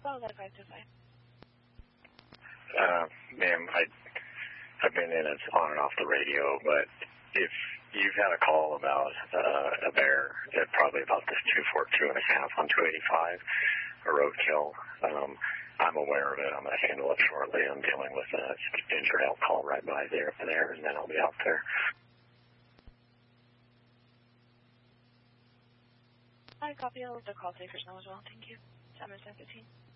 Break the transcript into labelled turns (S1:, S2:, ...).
S1: call that 525.
S2: Ma'am, I've been in it on and off the radio, but if you've had a call about a bear at probably about this 242.5 on 285, a roadkill, I'm aware of it. I'm going to handle it shortly. I'm dealing with a injured elk call right by there, and then I'll be out there.
S1: I copy all of the call takers now as well. Thank you. 7:15.